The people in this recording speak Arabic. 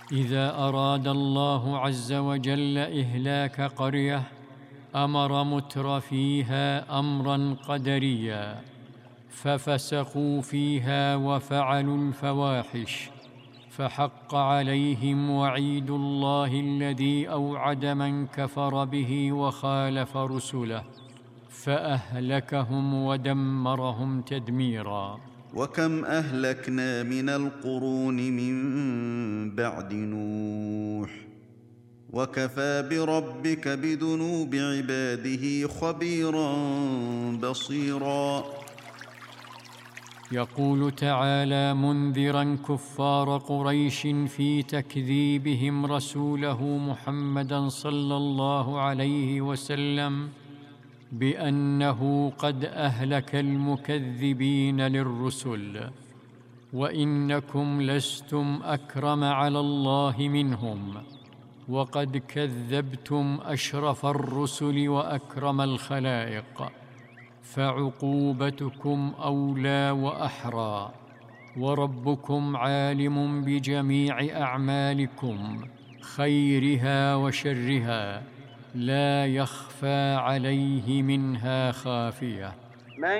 إذا أراد الله عز وجل إهلاك قرية أمر مترفيها أمرا قدريا، ففسقوا فيها وفعلوا الفواحش، فحق عليهم وعيد الله الذي أوعد من كفر به وخالف رسله، فأهلكهم ودمرهم تدميرا. وكم أهلكنا من القرون من بعد نوح، وكفى بربك بذنوب عباده خبيرا بصيرا. يقول تعالى منذرا كفار قريش في تكذيبهم رسوله محمدا صلى الله عليه وسلم بأنه قد أهلك المكذبين للرسل، وإنكم لستم أكرم على الله منهم، وقد كذبتم أشرف الرسل وأكرم الخلائق، فعقوبتكم أولى وأحرى، وربكم عالم بجميع أعمالكم خيرها وشرها، لا يخفى عليه منها خافية.